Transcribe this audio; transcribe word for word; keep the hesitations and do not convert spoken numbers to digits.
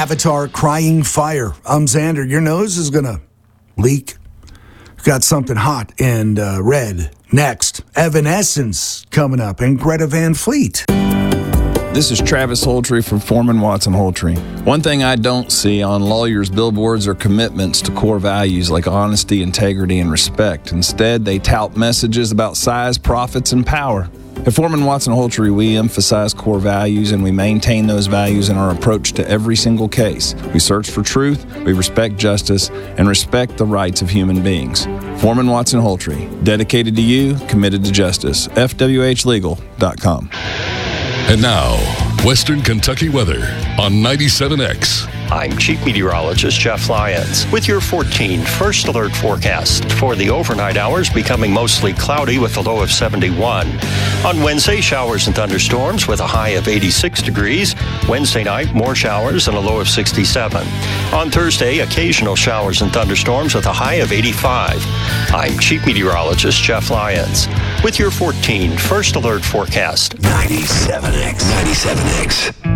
Avatar Crying Fire. Um, Xander, your nose is going to leak. Got something hot and uh, red. Next, Evanescence coming up, and Greta Van Fleet. This is Travis Holtree from Foreman Watson Holtree. One thing I don't see on lawyers' billboards are commitments to core values like honesty, integrity, and respect. Instead, they tout messages about size, profits, and power. At Foreman Watson Holtree, we emphasize core values and we maintain those values in our approach to every single case. We search for truth, we respect justice, and respect the rights of human beings. Foreman Watson Holtree, dedicated to you, committed to justice. F W H legal dot com. And now, Western Kentucky weather on ninety-seven X. I'm Chief Meteorologist Jeff Lyons with your fourteen First Alert forecast. For the overnight hours, becoming mostly cloudy with a low of seventy-one. On Wednesday, showers and thunderstorms with a high of eighty-six degrees. Wednesday night, more showers and a low of sixty-seven. On Thursday, occasional showers and thunderstorms with a high of eighty-five. I'm Chief Meteorologist Jeff Lyons with your fourteen First Alert forecast. ninety-seven X. ninety-seven X.